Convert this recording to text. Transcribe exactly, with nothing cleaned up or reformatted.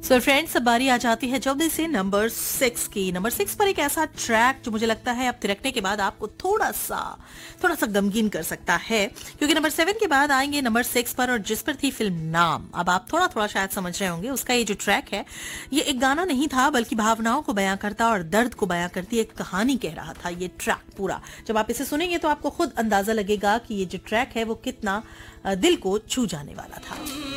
So friends, अब बारी आ जाती है जल्दी से नंबर सिक्स की। नंबर सिक्स पर एक ऐसा ट्रैक जो मुझे लगता है अब थिरकने के बाद आपको थोड़ा सा थोड़ा सा गमगीन कर सकता है, क्योंकि नंबर सेवन के बाद आएंगे नंबर सिक्स पर, और जिस पर थी फिल्म नाम। अब आप थोड़ा थोड़ा शायद समझ रहे होंगे, उसका ये जो ट्रैक है ये एक गाना नहीं था, बल्कि भावनाओं को बयां करता और दर्द को बयां करती एक कहानी कह रहा था ये ट्रैक पूरा। जब आप इसे सुनेंगे तो आपको खुद अंदाजा लगेगा कि ये जो ट्रैक है वो कितना अ, दिल को छू जाने वाला था।